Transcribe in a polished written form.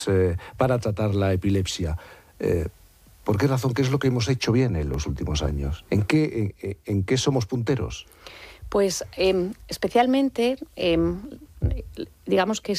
para tratar la epilepsia. ¿Por qué razón? ¿Qué es lo que hemos hecho bien en los últimos años? ¿En qué somos punteros? Pues especialmente, digamos que